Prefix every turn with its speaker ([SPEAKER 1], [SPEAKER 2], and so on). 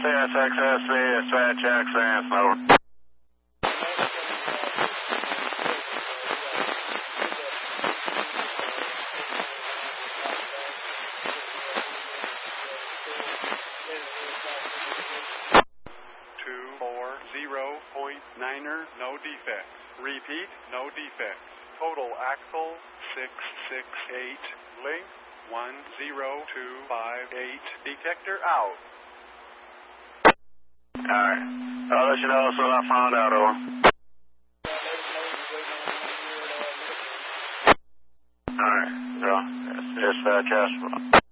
[SPEAKER 1] CSXSV, dispatch accents, over.
[SPEAKER 2] 240.9er, no defects. Repeat, no defects. Total axle 668, length 10258. Detector out.
[SPEAKER 1] Alright. I'll let you know as soon as I found out, over. Alright, so, dispatch,